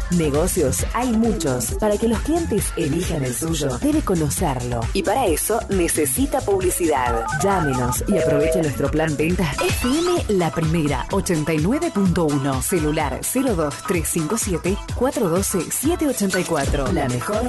Negocios hay muchos. Para que los clientes elijan el suyo, debe conocerlo. Y para eso necesita publicidad. Llámenos y aproveche nuestro plan venta FM La Primera 89.1. Celular 02357 412 784. La mejor